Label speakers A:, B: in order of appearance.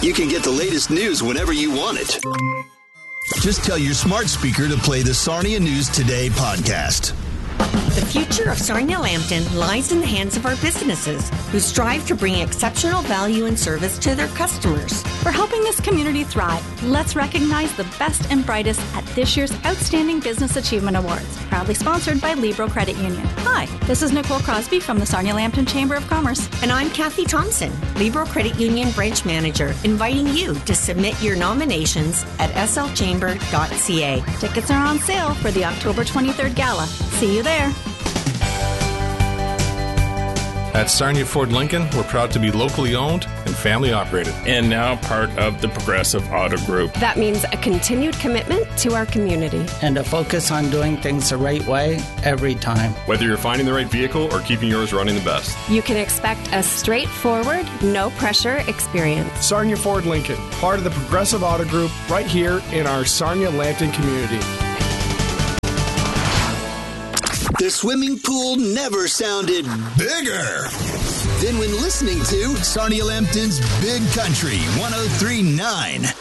A: You can get the latest news whenever you want it. Just tell your smart speaker to play the Sarnia News Today podcast.
B: The future of Sarnia-Lambton lies in the hands of our businesses who strive to bring exceptional value and service to their customers.
C: For helping this community thrive, let's recognize the best and brightest at this year's Outstanding Business Achievement Awards, proudly sponsored by Libro Credit Union. Hi, this is Nicole Crosby from the Sarnia-Lambton Chamber of Commerce.
B: And I'm Kathy Thompson, Libro Credit Union Branch Manager, inviting you to submit your nominations at slchamber.ca.
C: Tickets are on sale for the October 23rd Gala. See you there.
D: At Sarnia Ford Lincoln, we're proud to be locally owned and family operated.
E: And now part of the Progressive Auto Group.
F: That means a continued commitment to our community.
G: And a focus on doing things the right way every time.
H: Whether you're finding the right vehicle or keeping yours running the best.
F: You can expect a straightforward, no-pressure experience.
I: Sarnia Ford Lincoln, part of the Progressive Auto Group, right here in our Sarnia-Lambton community.
A: The swimming pool never sounded bigger than when listening to Sarnia-Lambton's Big Country 103.9.